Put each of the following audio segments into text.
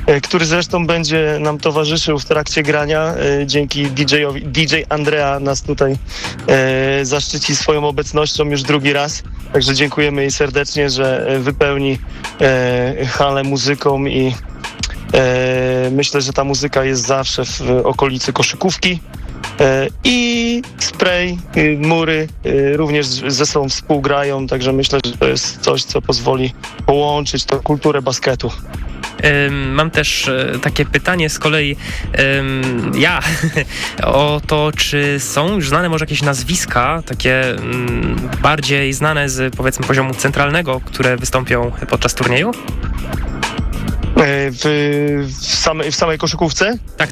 który zresztą będzie nam towarzyszył w trakcie grania. Dzięki DJ Andrea nas tutaj zaszczyci swoją obecnością już drugi raz. Także dziękujemy jej serdecznie, że wypełni halę muzyką i myślę, że ta muzyka jest zawsze w okolicy koszykówki. I spray, mury również ze sobą współgrają, także myślę, że to jest coś, co pozwoli połączyć tę kulturę basketu. Mam też takie pytanie z kolei o to, czy są już znane może jakieś nazwiska, takie bardziej znane z, powiedzmy, poziomu centralnego, które wystąpią podczas turnieju? W samej koszykówce? Tak.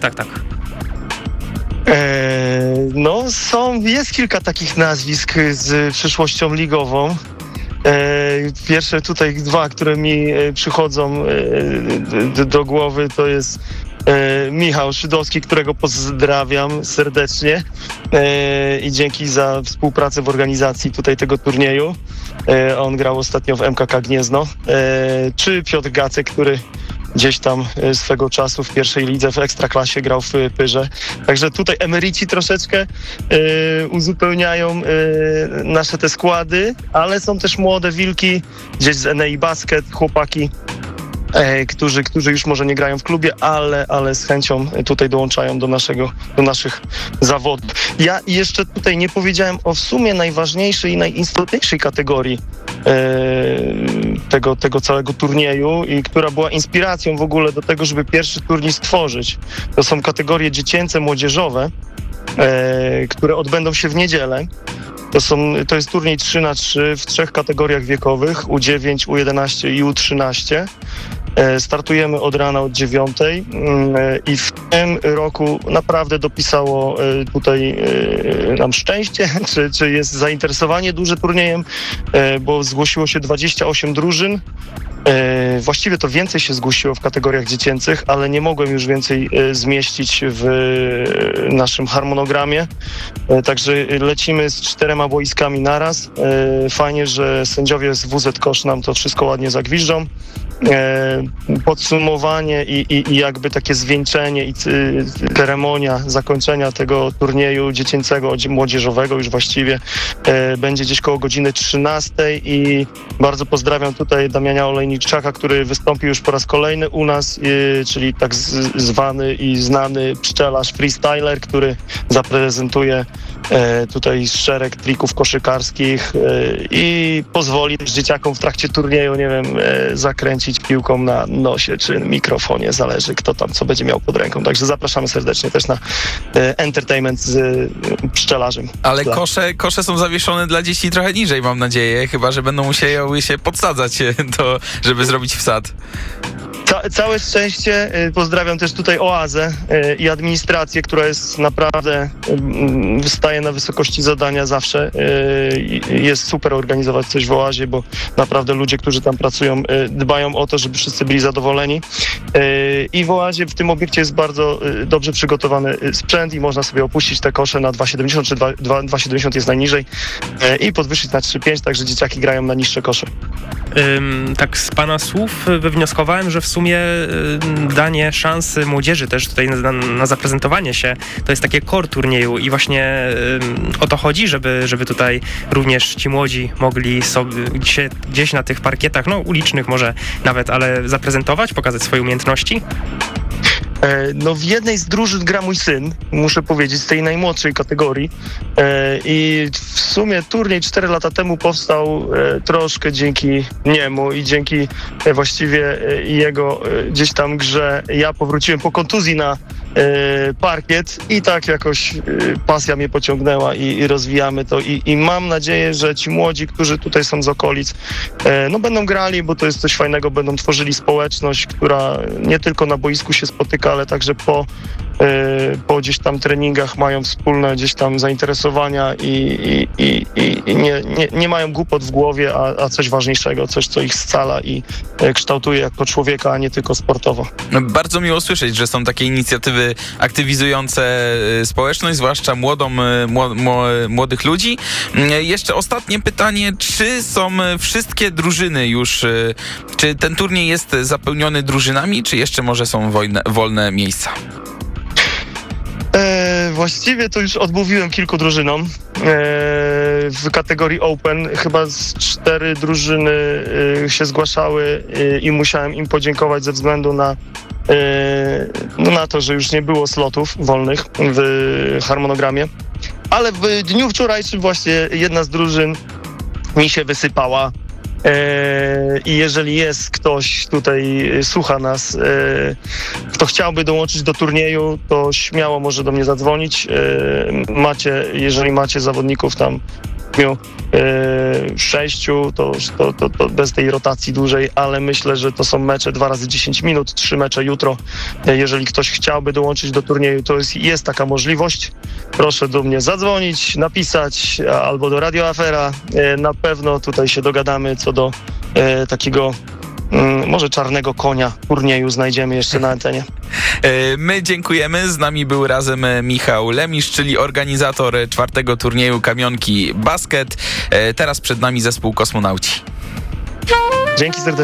No, jest kilka takich nazwisk z przyszłością ligową. Pierwsze tutaj dwa, które mi przychodzą do głowy, to jest Michał Szydowski, którego pozdrawiam serdecznie i dzięki za współpracę w organizacji tutaj tego turnieju. On grał ostatnio w MKK Gniezno. Czy Piotr Gacek, który gdzieś tam swego czasu w pierwszej lidze w Ekstraklasie grał w Pyrze. Także tutaj emeryci troszeczkę uzupełniają nasze te składy, ale są też młode wilki, gdzieś z Enei Basket, chłopaki, którzy już może nie grają w klubie, ale z chęcią tutaj dołączają do naszych zawodów. Ja jeszcze tutaj nie powiedziałem o w sumie najważniejszej i najistotniejszej kategorii tego całego turnieju i która była inspiracją w ogóle do tego, żeby pierwszy turniej stworzyć. To są kategorie dziecięce, młodzieżowe, które odbędą się w niedzielę. To jest turniej 3x3 w 3 kategoriach wiekowych, U9, U11 i U13. Startujemy od rana od 9 i w tym roku naprawdę dopisało tutaj nam szczęście, czy jest zainteresowanie duże turniejem, bo zgłosiło się 28 drużyn. Właściwie to więcej się zgłosiło w kategoriach dziecięcych, ale nie mogłem już więcej zmieścić w naszym harmonogramie. Także lecimy z 4 boiskami naraz. Fajnie, że sędziowie z WZ Kosz nam to wszystko ładnie zagwiżdżą. Podsumowanie i jakby takie zwieńczenie i ceremonia zakończenia tego turnieju dziecięcego, młodzieżowego już właściwie będzie gdzieś koło godziny 13 i bardzo pozdrawiam tutaj Damiana Olejniczaka, który wystąpił już po raz kolejny u nas, czyli tak zwany i znany pszczelarz freestyler, który zaprezentuje tutaj szereg trików koszykarskich i pozwoli też dzieciakom w trakcie turnieju, nie wiem, zakręcić piłką na nosie czy mikrofonie, zależy kto tam co będzie miał pod ręką. Także zapraszamy serdecznie też na entertainment z pszczelarzem. Ale kosze są zawieszone dla dzieci trochę niżej, mam nadzieję, chyba że będą musiały się podsadzać żeby zrobić wsad. Całe szczęście. Pozdrawiam też tutaj Oazę i administrację, która jest naprawdę, wystaje na wysokości zadania zawsze. Jest super organizować coś w Oazie, bo naprawdę ludzie, którzy tam pracują, dbają o to, żeby wszyscy byli zadowoleni. I w Oazie, w tym obiekcie jest bardzo dobrze przygotowany sprzęt i można sobie opuścić te kosze na 2,70 czy 2,70 jest najniżej i podwyższyć na 3,5, także dzieciaki grają na niższe kosze. Tak z pana słów wywnioskowałem, że w sumie danie szansy młodzieży też tutaj na zaprezentowanie się, to jest takie core turnieju i właśnie o to chodzi, żeby tutaj również ci młodzi mogli sobie gdzieś na tych parkietach, no ulicznych może nawet, ale zaprezentować, pokazać swoje umiejętności? No w jednej z drużyn gra mój syn, muszę powiedzieć, z tej najmłodszej kategorii i w sumie turniej 4 lata temu powstał troszkę dzięki niemu i dzięki właściwie jego gdzieś tam grze. Ja powróciłem po kontuzji na parkiet i tak jakoś pasja mnie pociągnęła i rozwijamy to i mam nadzieję, że ci młodzi, którzy tutaj są z okolic, no będą grali, bo to jest coś fajnego, będą tworzyli społeczność, która nie tylko na boisku się spotyka, ale także po gdzieś tam treningach mają wspólne gdzieś tam zainteresowania i nie mają głupot w głowie, a coś ważniejszego, coś, co ich scala i kształtuje jako człowieka, a nie tylko sportowo. No, bardzo miło słyszeć, że są takie inicjatywy aktywizujące społeczność, zwłaszcza młodych ludzi. Jeszcze ostatnie pytanie, czy są wszystkie drużyny już, czy ten turniej jest zapełniony drużynami, czy jeszcze może są wolne miejsca? Właściwie to już odmówiłem kilku drużynom. W kategorii Open chyba z 4 drużyny się zgłaszały i musiałem im podziękować ze względu na to, że już nie było slotów wolnych w harmonogramie. Ale w dniu wczorajszym właśnie jedna z drużyn mi się wysypała. I jeżeli jest ktoś tutaj, słucha nas, kto chciałby dołączyć do turnieju, to śmiało może do mnie zadzwonić. Jeżeli macie zawodników tam 6, to bez tej rotacji dłużej, ale myślę, że to są mecze 2 razy 10 minut, 3 mecze jutro. Jeżeli ktoś chciałby dołączyć do turnieju, to jest taka możliwość. Proszę do mnie zadzwonić, napisać albo do Radio Afera. Na pewno tutaj się dogadamy co do takiego może czarnego konia turnieju znajdziemy jeszcze na antenie. My dziękujemy. Z nami był razem Michał Lemisz, czyli organizator 4. turnieju Kamionki Basket. Teraz przed nami zespół Kosmonauci. Dzięki serdecznie.